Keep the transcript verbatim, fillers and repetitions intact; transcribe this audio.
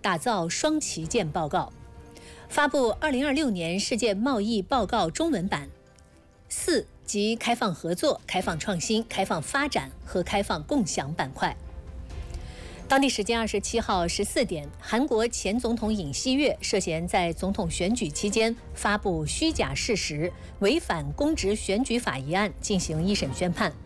打造双旗舰报告，发布二零二六年世界贸易报告中文版。四及开放合作、开放创新、开放发展和开放共享板块。当地时间二十七号十四点，韩国前总统尹锡悦涉嫌在总统选举期间发布虚假事实，违反公职选举法一案进行一审宣判。